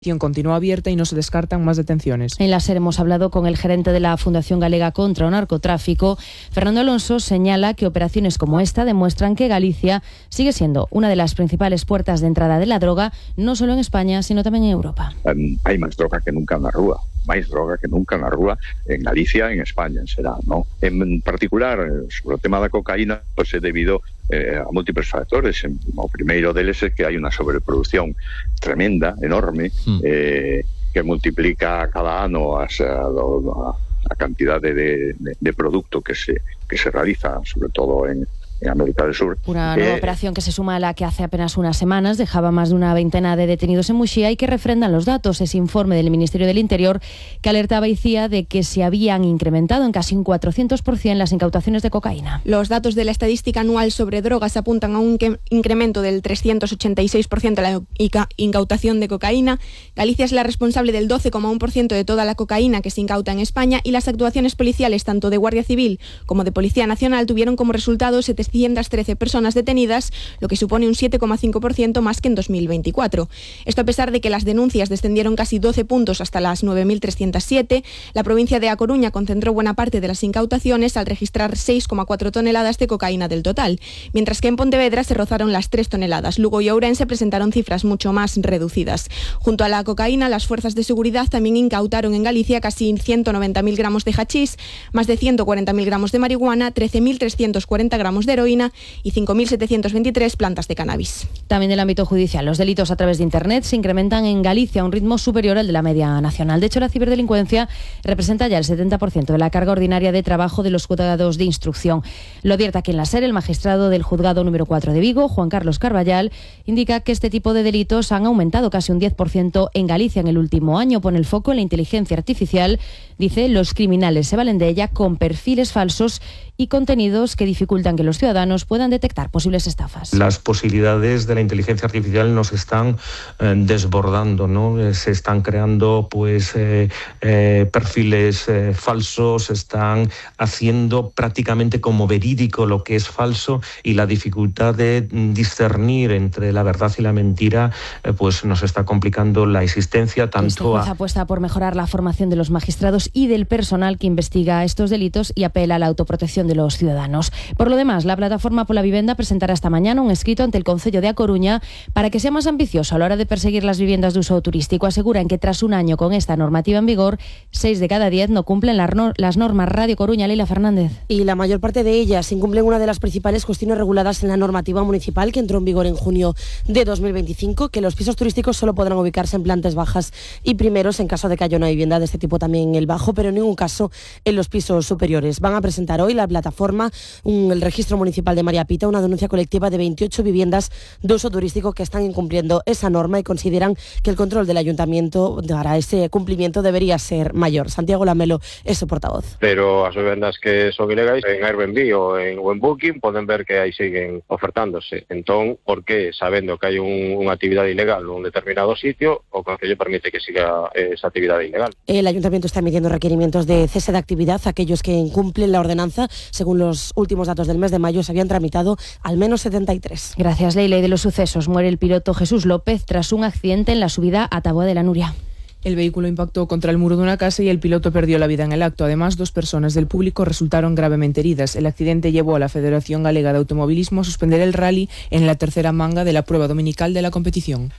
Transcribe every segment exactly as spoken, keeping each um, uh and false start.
Continúa abierta y no se descartan más detenciones. En la SER hemos hablado con el gerente de la Fundación Galega contra el Narcotráfico. Fernando Alonso señala que operaciones como esta demuestran que Galicia sigue siendo una de las principales puertas de entrada de la droga, no solo en España, sino también en Europa. Um, hai máis droga que nunca na rúa, máis droga que nunca na rúa en Galicia, en España, será, ¿no? En particular, sobre o tema da cocaína, pois é debido eh, a múltiples factores. O primeiro deles é que hai unha sobreproducción tremenda, enorme, mm. eh, que multiplica cada ano as, a, a, a cantidade de, de, de producto que se, que se realiza, sobre todo en en América del Sur. Una nueva eh, operación que se suma a la que hace apenas unas semanas dejaba más de una veintena de detenidos en Muxía y que refrendan los datos. Ese informe del Ministerio del Interior que alertaba I C I A de que se habían incrementado en casi un cuatrocientos por ciento las incautaciones de cocaína. Los datos de la estadística anual sobre drogas apuntan a un incremento del trescientos ochenta y seis por ciento en la incautación de cocaína. Galicia es la responsable del doce coma uno por ciento de toda la cocaína que se incauta en España y las actuaciones policiales tanto de Guardia Civil como de Policía Nacional tuvieron como resultado setecientas trece personas detenidas, lo que supone un siete coma cinco por ciento más que en dos mil veinticuatro. Esto a pesar de que las denuncias descendieron casi doce puntos hasta las nueve mil trescientos siete. La provincia de A Coruña concentró buena parte de las incautaciones al registrar seis coma cuatro toneladas de cocaína del total, mientras que en Pontevedra se rozaron las tres toneladas. Lugo y Ourense presentaron cifras mucho más reducidas. Junto a la cocaína, las fuerzas de seguridad también incautaron en Galicia casi ciento noventa mil gramos de hachís, más de ciento cuarenta mil gramos de marihuana, trece mil trescientos cuarenta gramos de heroína y cinco mil setecientos veintitrés plantas de cannabis. También del ámbito judicial, los delitos a través de Internet se incrementan en Galicia a un ritmo superior al de la media nacional. De hecho, la ciberdelincuencia representa ya el setenta por ciento de la carga ordinaria de trabajo de los juzgados de instrucción. Lo advierte aquí en la SER el magistrado del juzgado número cuatro de Vigo, Juan Carlos Carballal, indica que este tipo de delitos han aumentado casi un diez por ciento en Galicia en el último año. Pone el foco en la inteligencia artificial. Dice, los criminales se valen de ella con perfiles falsos y contenidos que dificultan que los ciudadanos puedan detectar posibles estafas. Las posibilidades de la inteligencia artificial nos están eh, desbordando, ¿no? Se están creando pues eh, eh, perfiles eh, falsos, están haciendo prácticamente como verídico lo que es falso, y la dificultad de discernir entre la verdad y la mentira eh, pues nos está complicando la existencia tanto este juez a... apuesta por mejorar la formación de los magistrados y del personal que investiga estos delitos y apela a la autoprotección de los ciudadanos. Por lo demás, la Plataforma pola Vivenda presentará esta mañana un escrito ante el Concello de A Coruña para que sea más ambicioso a la hora de perseguir las viviendas de uso turístico. Aseguran que tras un año con esta normativa en vigor, seis de cada diez no cumplen las normas. Radio Coruña, Leila Fernández. Y la mayor parte de ellas incumplen una de las principales cuestiones reguladas en la normativa municipal que entró en vigor en junio de dos mil veinticinco, que los pisos turísticos solo podrán ubicarse en plantas bajas y primeros en caso de que haya una vivienda de este tipo también en el bajo, pero en ningún caso en los pisos superiores. Van a presentar hoy la plataforma, un, el registro municipal de María Pita, una denuncia colectiva de veintiocho viviendas de uso turístico que están incumpliendo esa norma y consideran que el control del ayuntamiento para ese cumplimiento debería ser mayor. Santiago Lamelo es su portavoz. Pero as vivendas que son ilegais en Airbnb o en, o en Booking poden ver que aí siguen ofertándose. Entón, por que, sabendo que hai un, unha actividade ilegal nun determinado sitio, o Concello permite que siga esa actividade ilegal? El ayuntamiento está emitiendo requerimientos de cese de actividad a aquellos que incumplen la ordenanza. Según los últimos datos del mes de mayo, se habían tramitado al menos setenta y tres. Gracias, Leila. Y de los sucesos, muere el piloto Jesús López tras un accidente en la subida a Taboa de la Nuria. El vehículo impactó contra el muro de una casa y el piloto perdió la vida en el acto. Además, dos personas del público resultaron gravemente heridas. El accidente llevó a la Federación Galega de Automovilismo a suspender el rally en la tercera manga de la prueba dominical de la competición.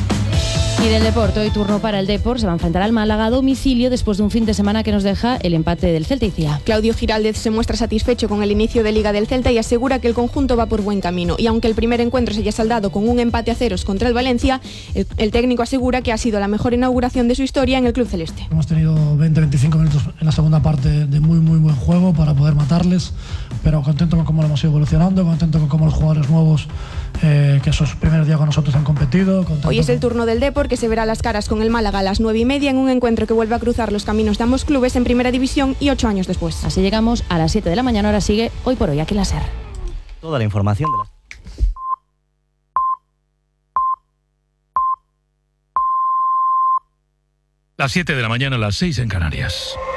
Y del deporte, hoy turno para el Depor. Se va a enfrentar al Málaga a domicilio después de un fin de semana que nos deja el empate del Celta y C I A. Claudio Giraldez se muestra satisfecho con el inicio de Liga del Celta y asegura que el conjunto va por buen camino. Y aunque el primer encuentro se haya saldado con un empate a ceros contra el Valencia, el, el técnico asegura que ha sido la mejor inauguración de su historia en el club celeste. Hemos tenido veinte a veinticinco minutos en la segunda parte de muy muy buen juego para poder matarles, pero contento con cómo lo hemos ido evolucionando, contento con cómo los jugadores nuevos eh, que esos primeros días con nosotros han competido. Hoy es el turno del Depor, que se verá las caras con el Málaga a las nueve y media en un encuentro que vuelve a cruzar los caminos de ambos clubes en primera división y ocho años después. Así llegamos a las siete de la mañana. Ahora sigue Hoy por Hoy aquí en la SER. Toda la información de las... Las siete de la mañana, las seis en Canarias.